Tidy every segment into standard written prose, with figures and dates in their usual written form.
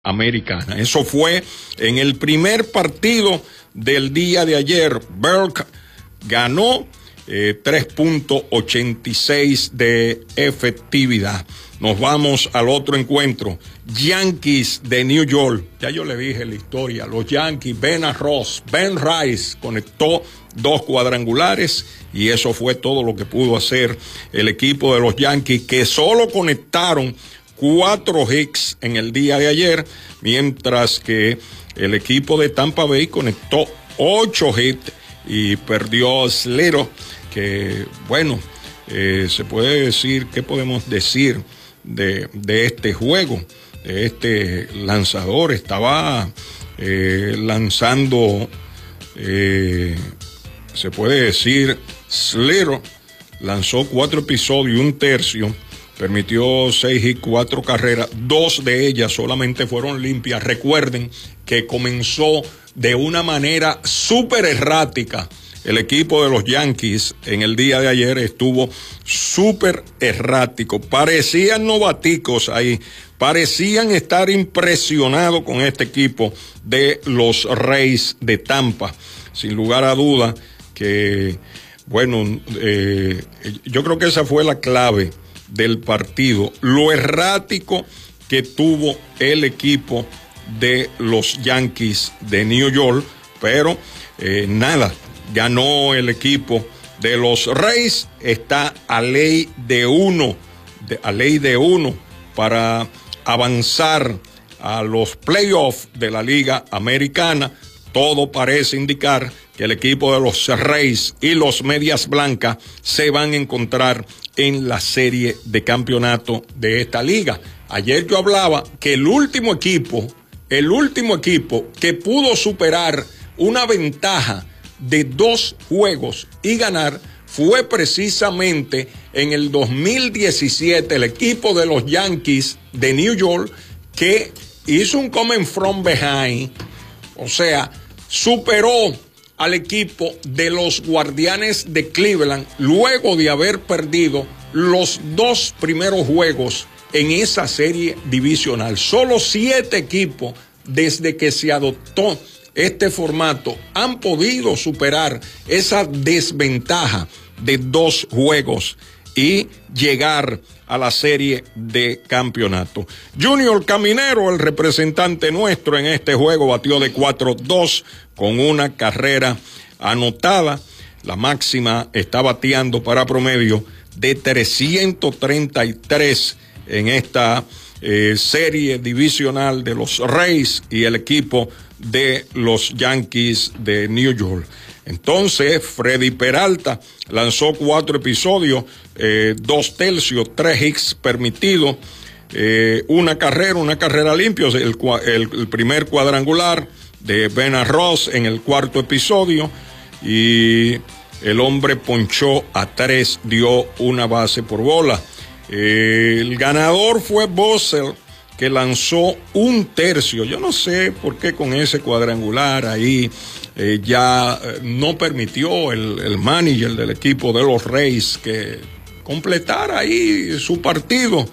Americana. Eso fue en el primer partido del día de ayer. Burke ganó 3.86 de efectividad. Nos vamos al otro encuentro. Yankees de New York. Ya yo le dije la historia. Los Yankees, Ben Rice conectó 2 cuadrangulares y eso fue todo lo que pudo hacer el equipo de los Yankees, que solo conectaron 4 hits en el día de ayer, mientras que el equipo de Tampa Bay conectó 8 hits y perdió Slater, que bueno, se puede decir, ¿qué podemos decir de este juego? De este lanzador estaba lanzando, se puede decir, Slater lanzó 4 episodios y 1/3, permitió 6 y 4 carreras, 2 de ellas solamente fueron limpias. Recuerden que comenzó de una manera súper errática. El equipo de los Yankees en el día de ayer estuvo súper errático. Parecían novaticos ahí, parecían estar impresionados con este equipo de los Rays de Tampa. Sin lugar a duda que, bueno, yo creo que esa fue la clave del partido, lo errático que tuvo el equipo de los Yankees de New York, pero nada, ganó el equipo de los Rays. Está a ley de uno para avanzar a los playoffs de la Liga Americana. Todo parece indicar que el equipo de los Rays y los Medias Blancas se van a encontrar en la serie de campeonato de esta liga. Ayer yo hablaba que el último equipo que pudo superar una ventaja de 2 juegos y ganar fue precisamente en el 2017 el equipo de los Yankees de New York, que hizo un coming from behind, o sea, superó al equipo de los Guardianes de Cleveland luego de haber perdido los 2 primeros juegos en esa serie divisional. Solo 7 equipos desde que se adoptó este formato han podido superar esa desventaja de 2 juegos y llegar a la serie de campeonato. Junior Caminero, el representante nuestro en este juego, batió de 4-2 con una carrera anotada. La máxima está bateando para promedio de 333 en esta serie divisional de los Rays y el equipo de los Yankees de New York. Entonces, Freddy Peralta lanzó 4 episodios, 2/3, 3 hits permitidos, una carrera limpia, el primer cuadrangular de Ben Ross en el 4º episodio, y el hombre ponchó a 3, dio una base por bola. El ganador fue Bosel, que lanzó 1/3. Yo no sé por qué con ese cuadrangular ahí ya no permitió el manager del equipo de los Rays que completara ahí su partido.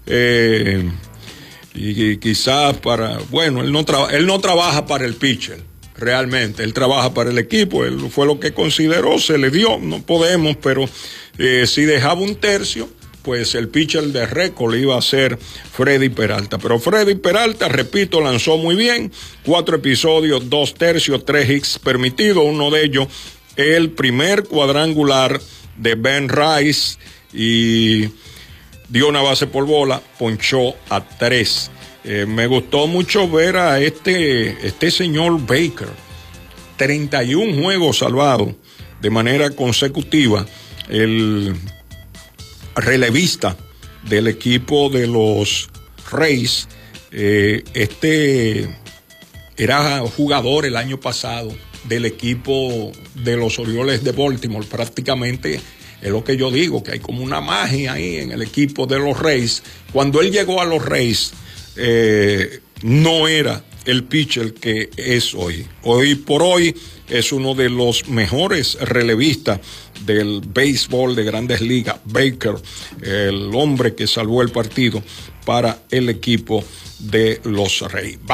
Y quizás bueno, él no trabaja para el pitcher, realmente, él trabaja para el equipo, él fue lo que consideró, se le dio, no podemos, pero si dejaba 1/3, pues el pitcher de récord iba a ser Freddy Peralta. Pero Freddy Peralta, repito, lanzó muy bien, 4 episodios, 2/3, 3 hits permitidos, uno de ellos el primer cuadrangular de Ben Rice, y dio una base por bola, ponchó a 3. Me gustó mucho ver a este señor Baker, 31 juegos salvados de manera consecutiva, el relevista del equipo de los Rays. Era jugador el año pasado del equipo de los Orioles de Baltimore. Prácticamente es lo que yo digo, que hay como una magia ahí en el equipo de los Rays. Cuando él llegó a los Rays, no era el pitcher que es hoy. Hoy por hoy es uno de los mejores relevistas del béisbol de Grandes Ligas. Baker, el hombre que salvó el partido para el equipo de los Reyes.